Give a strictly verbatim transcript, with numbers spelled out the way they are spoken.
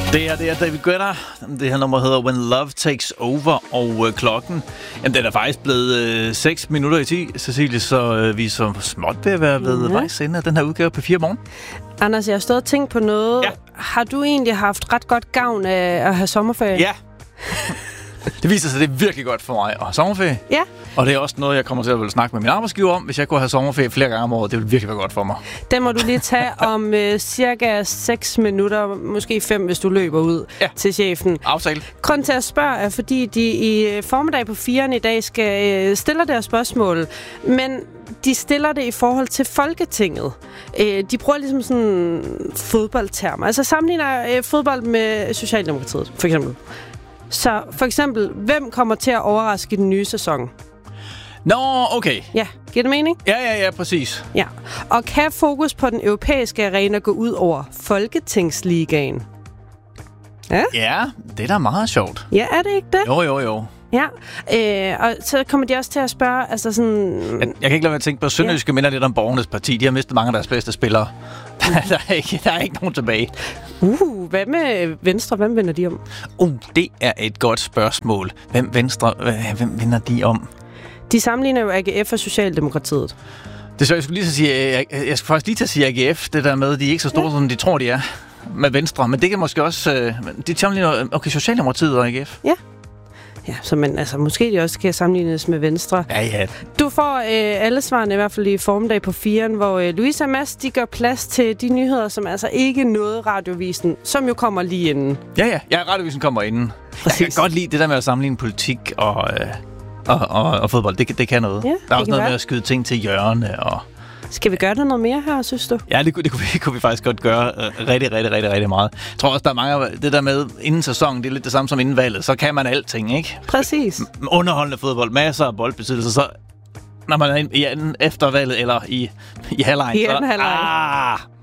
Det er, det er David Guetta. Det her nummer hedder When Love Takes Over, og øh, klokken, jamen den er faktisk blevet øh, seks minutter i ti, Cecilie, så øh, vi er så småt ved at være ved ja. vejs ende af den her udgave på fire morgen. Anders, jeg har stået og tænkt på noget. Ja. Har du egentlig haft ret godt gavn af at have sommerferie? Ja. Det viser sig, at det er virkelig godt for mig at have sommerferie. Ja. Og det er også noget, jeg kommer til at vil snakke med min arbejdsgiver om. Hvis jeg kunne have sommerferie flere gange om året, det ville virkelig være godt for mig. Den må du lige tage om øh, cirka seks minutter, måske fem, hvis du løber ud ja. til chefen. Aftale. Grunden til at spørge er, fordi de i formiddag på firen i dag skal øh, stille deres spørgsmål. Men de stiller det i forhold til Folketinget. Øh, de bruger ligesom sådan fodboldtermer. Altså sammenligner øh, fodbold med Socialdemokratiet, for eksempel. Så for eksempel, hvem kommer til at overraske i den nye sæson? Nå, okay. Ja, giver det mening? Ja, ja, ja, præcis. Ja. Og kan fokus på den europæiske arena gå ud over Folketingsligaen? Ja? Ja, det er da meget sjovt. Ja, er det ikke det? Jo, jo, jo. Ja, øh, og så kommer de også til at spørge, altså sådan... Jeg, jeg kan ikke lade være at tænke på, Sønderjyske ja. minder lidt om Borgernes Parti. De har mistet mange af deres bedste spillere. der, er ikke, der er ikke nogen tilbage. Uh, hvad med Venstre? Hvem vinder de om? Uh, det er et godt spørgsmål. Hvem Venstre, hvem vinder de om? De sammenligner jo A G F og Socialdemokratiet. Det så jeg skulle lige til at sige, jeg, jeg skal faktisk lige til at sige A G F, det der med, de er ikke så store, ja. som de tror, de er med Venstre. Men det kan måske også... De sammenligner, okay, Socialdemokratiet og A G F. Ja. Ja, så man, altså, måske de også kan sammenlignes med Venstre. Ja, ja. Du får øh, alle svarene i hvert fald i formiddag på firen, hvor øh, Louise og Mads, de gør plads til de nyheder, som altså ikke nåede Radiovisen, som jo kommer lige inden. Ja, ja. Ja, Radiovisen kommer inden. Præcis. Jeg kan godt lide det der med at sammenligne politik og, øh, og, og, og fodbold. Det, det kan noget. Ja, der er også noget være. med at skyde ting til hjørne og... Skal vi gøre det noget mere her, synes du? Ja, det, det, kunne, vi, det kunne vi faktisk godt gøre uh, rigtig, rigtig, rigtig, rigtig meget. Jeg tror også, der er mange af det der med inden sæsonen, det er lidt det samme som inden valget. Så kan man alting, ikke? Præcis. Underholdende fodbold, masser af boldbesiddelse, så når man er i, i, efter valget eller i, i halvlejen, I så... halvlejen. Ah,